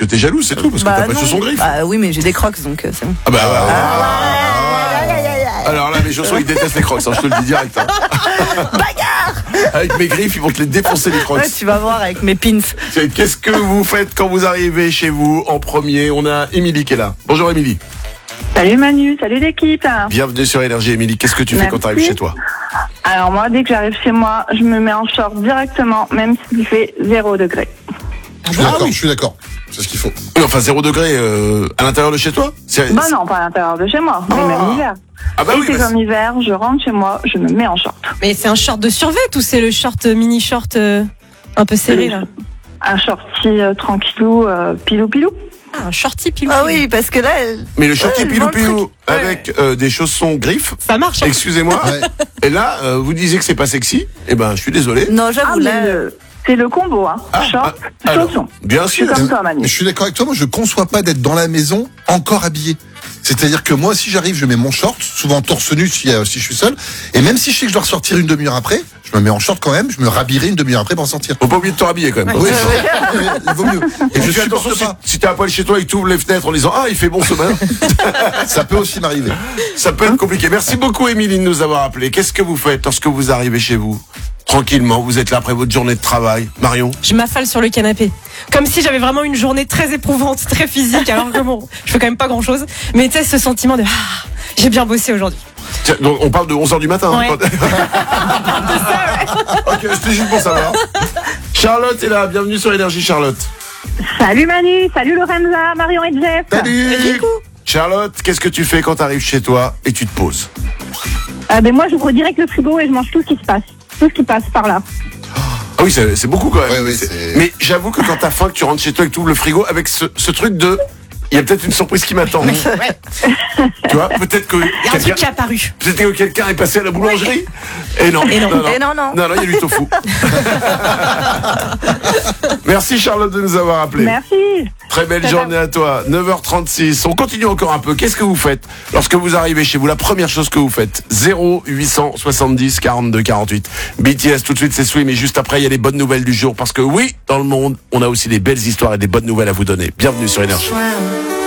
t'es jaloux, c'est tout, parce que t'as pas de chaussons griffes. Bah oui, mais j'ai des crocs, donc c'est bon. Ah bah alors là, mes chaussons, ils détestent les crocs, hein, je te le dis direct. Hein. Bagarre. Avec mes griffes, ils vont te les défoncer, les crocs. Ouais, tu vas voir avec mes pins. Qu'est-ce que vous faites quand vous arrivez chez vous en premier? On a Émilie qui est là. Bonjour Émilie. Salut Manu, salut l'équipe. Bienvenue sur Énergie. Émilie, qu'est-ce que tu fais quand tu arrives chez toi? Alors moi, dès que j'arrive chez moi, je me mets en short directement, même s'il fait 0 degré. Je suis d'accord. C'est ce qu'il faut. Oui, enfin 0 degré à l'intérieur de chez toi? Bah non, pas à l'intérieur de chez moi, mais même l'hiver. Ah bah oui, c'est comme hiver, je rentre chez moi, je me mets en short. Mais c'est un short de survêt ou c'est le short mini short un peu serré là? Un shorty tranquillou, pilou. Ah, un shorty pilou. Ah oui, parce que là... Mais le shorty pilou pilou avec des chaussons griffes. Ça marche. Hein. Excusez-moi. Ouais. Et là, vous disiez que c'est pas sexy. Eh ben, je suis désolé. Non, j'avoue, là... C'est le combo, hein. Short, alors, chaussons. bien Je suis sûr. comme toi, Manu. Mais je suis d'accord avec toi, moi je conçois pas d'être dans la maison encore habillé. C'est-à-dire que moi, si j'arrive, je mets mon short, souvent torse nu si je suis seul, et même si je sais que je dois ressortir une demi-heure après, je me mets en short quand même, je me rhabillerai une demi-heure après pour sortir. Faut pas oublier de te rhabiller quand même. Oui, il vaut mieux. Et je Fais attention supporte pas. si t'es à poil chez toi et que tu ouvres les fenêtres en disant ah il fait bon ce matin. Ça peut aussi m'arriver. Ça peut être compliqué. Merci beaucoup Émilie de nous avoir appelé. Qu'est-ce que vous faites lorsque vous arrivez chez vous? Tranquillement, vous êtes là après votre journée de travail. Marion? Je m'affale sur le canapé. Comme si j'avais vraiment une journée très éprouvante, très physique, alors que bon, je fais quand même pas grand chose. Mais tu sais, ce sentiment de j'ai bien bossé aujourd'hui. Tiens, donc, on parle de 11h du matin. Ouais. Ok, c'était juste pour savoir. Charlotte est là, bienvenue sur Énergie Charlotte. Salut Manu, salut Lorenza, Marion et Jeff. Salut Charlotte, qu'est-ce que tu fais quand tu arrives chez toi et tu te poses? Ben moi, j'ouvre direct le frigo et je mange tout ce qui se passe. Tout ce qui passe par là. Ah oui, c'est beaucoup quand même. Ouais, Mais j'avoue que quand t'as faim, que tu rentres chez toi et que tu ouvres le frigo avec ce truc de... Il y a peut-être une surprise qui m'attend. Tu vois, peut-être que Il y a un truc qui est apparu. peut-être que quelqu'un est passé à la boulangerie. Et non. Et non. Non, il y a du tofu. Merci Charlotte de nous avoir appelé. Merci. Très belle journée à toi. 9h36. On continue encore un peu. Qu'est-ce que vous faites lorsque vous arrivez chez vous? La première chose que vous faites. 0870 42 48. BTS tout de suite, c'est Swim. Mais juste après, il y a les bonnes nouvelles du jour. Parce que oui, dans le monde, on a aussi des belles histoires et des bonnes nouvelles à vous donner. Bienvenue sur Énergie.